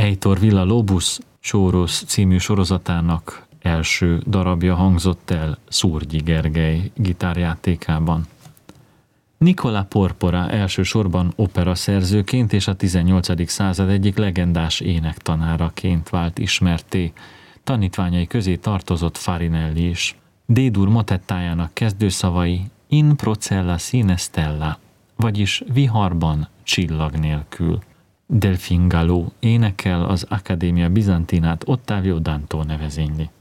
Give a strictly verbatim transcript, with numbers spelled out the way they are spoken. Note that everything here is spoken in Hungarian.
Heitor Villa-Lobos Chorus című sorozatának első darabja hangzott el Szurgyi Gergely gitárjátékában. Nicola Porpora elsősorban operaszerzőként és a tizennyolcadik század egyik legendás énektanáraként vált ismertté. Tanítványai közé tartozott Farinelli is. D-dur motettájának kezdőszavai In procella sine stella, vagyis viharban csillag nélkül. Delphine Gallot énekel, az Accademia Bizantinát Ottavio Dantone vezényli.